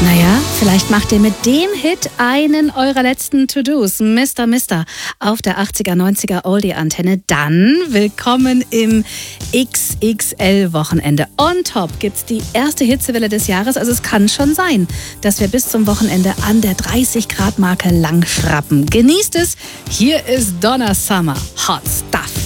Naja, vielleicht macht ihr mit dem Hit einen eurer letzten To-Dos, Mr. Mister, auf der 80er, 90er Oldie-Antenne. Dann willkommen im XXL-Wochenende. On top gibt's die erste Hitzewelle des Jahres. Also es kann schon sein, dass wir bis zum Wochenende an der 30-Grad-Marke langschrappen. Genießt es. Hier ist Donna Summer. Hot Stuff.